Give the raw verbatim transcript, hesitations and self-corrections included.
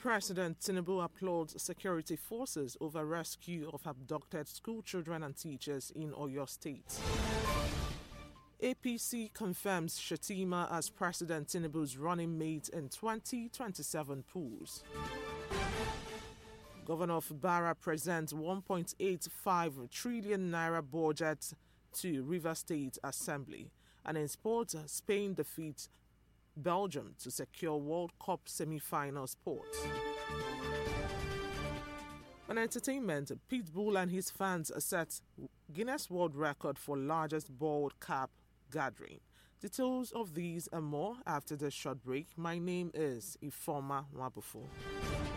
President Tinubu applauds security forces over rescue of abducted school children and teachers in Oyo State. A P C confirms Shettima as President Tinubu's running mate in twenty twenty-seven polls. Governor of Bara presents one point eight five trillion naira budget to Rivers State Assembly. And in sports, Spain defeats Belgium to secure World Cup semi-final spot. On entertainment, Pitbull and his fans set Guinness World Record for largest bald cap gathering. Details of these and more after the short break. My name is Ifoma Wabufo.